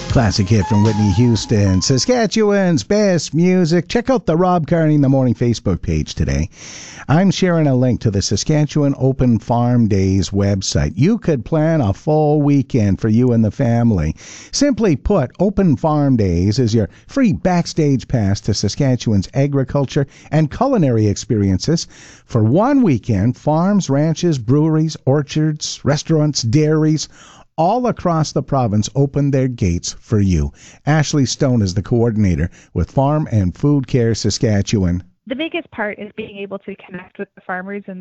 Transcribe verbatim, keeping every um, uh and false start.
Classic hit from Whitney Houston, Saskatchewan's best music. Check out the Rob Carney in the Morning Facebook page today. I'm sharing a link to the Saskatchewan Open Farm Days website. You could plan a full weekend for you and the family. Simply put, Open Farm Days is your free backstage pass to Saskatchewan's agriculture and culinary experiences. For one weekend, farms, ranches, breweries, orchards, restaurants, dairies, all across the province open their gates for you. Ashley Stone is the coordinator with Farm and Food Care Saskatchewan. The biggest part is being able to connect with the farmers and